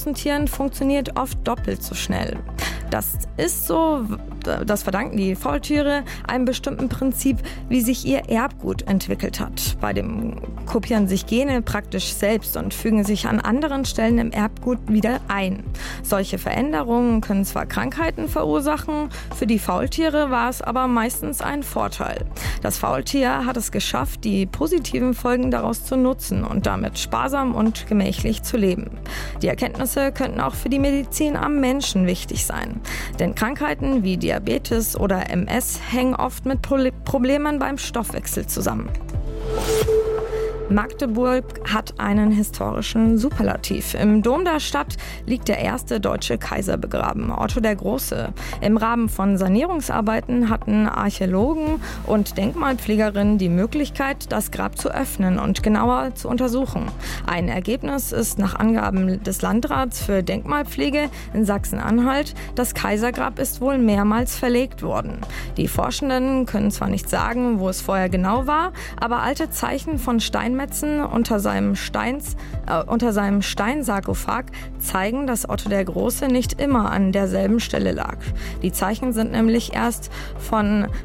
großen Tieren funktioniert oft doppelt so schnell. Das verdanken die Faultiere einem bestimmten Prinzip, wie sich ihr Erbgut entwickelt hat. Bei dem kopieren sich Gene praktisch selbst und fügen sich an anderen Stellen im Erbgut wieder ein. Solche Veränderungen können zwar Krankheiten verursachen, für die Faultiere war es aber meistens ein Vorteil. Das Faultier hat es geschafft, die positiven Folgen daraus zu nutzen und damit sparsam und gemächlich zu leben. Die Erkenntnisse könnten auch für die Medizin am Menschen wichtig sein. Denn Krankheiten wie Diabetes oder MS hängen oft mit Problemen beim Stoffwechsel zusammen. Magdeburg hat einen historischen Superlativ. Im Dom der Stadt liegt der erste deutsche Kaiser begraben, Otto der Große. Im Rahmen von Sanierungsarbeiten hatten Archäologen und Denkmalpflegerinnen die Möglichkeit, das Grab zu öffnen und genauer zu untersuchen. Ein Ergebnis ist nach Angaben des Landrats für Denkmalpflege in Sachsen-Anhalt, das Kaisergrab ist wohl mehrmals verlegt worden. Die Forschenden können zwar nicht sagen, wo es vorher genau war, aber alte Zeichen von Steinmetzen unter seinem Steinsarkophag zeigen, dass Otto der Große nicht immer an derselben Stelle lag. Die Zeichen sind nämlich erst vor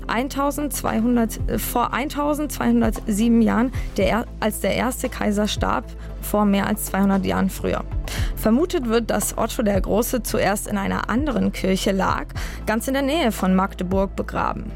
1207 Jahren, als der erste Kaiser starb, vor mehr als 200 Jahren früher. Vermutet wird, dass Otto der Große zuerst in einer anderen Kirche lag, ganz in der Nähe von Magdeburg begraben.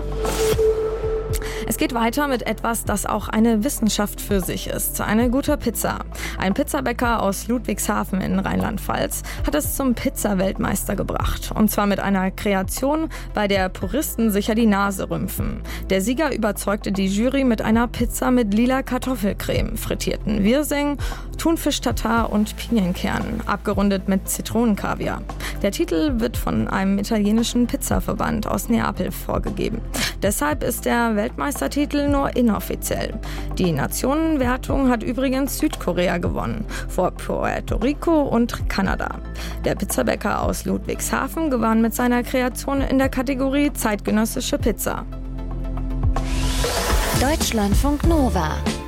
Es geht weiter mit etwas, das auch eine Wissenschaft für sich ist. Eine gute Pizza. Ein Pizzabäcker aus Ludwigshafen in Rheinland-Pfalz hat es zum Pizza-Weltmeister gebracht. Und zwar mit einer Kreation, bei der Puristen sicher die Nase rümpfen. Der Sieger überzeugte die Jury mit einer Pizza mit lila Kartoffelcreme, frittierten Wirsing, Thunfisch-Tatar und Pinienkernen, abgerundet mit Zitronenkaviar. Der Titel wird von einem italienischen Pizzaverband aus Neapel vorgegeben. Deshalb ist der Weltmeistertitel nur inoffiziell. Die Nationenwertung hat übrigens Südkorea gewonnen, vor Puerto Rico und Kanada. Der Pizzabäcker aus Ludwigshafen gewann mit seiner Kreation in der Kategorie zeitgenössische Pizza. Deutschlandfunk Nova